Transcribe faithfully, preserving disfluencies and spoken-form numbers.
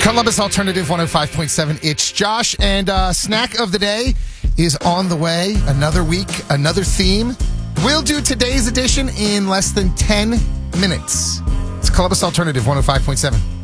Columbus Alternative one oh five point seven. It's Josh, and uh, snack of the day is on the way. Another week, another theme. We'll do today's edition in less than ten minutes. It's Columbus Alternative one oh five point seven.